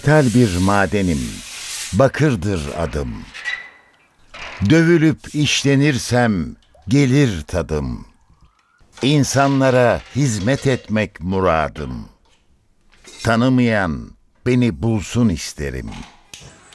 Tel bir madenim, bakırdır adım. Dövülüp işlenirsem gelir tadım. İnsanlara hizmet etmek muradım. Tanımayan beni bulsun isterim.